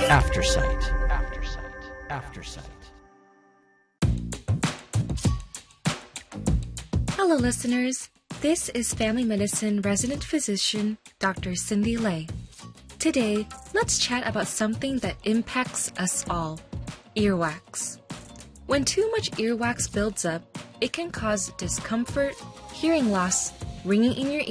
Aftersight. Aftersight. Aftersight. Hello, listeners. This is Family Medicine resident physician, Dr. Cindy Lei. Today, let's chat about something that impacts us all, earwax. When too much earwax builds up, it can cause discomfort, hearing loss, ringing in your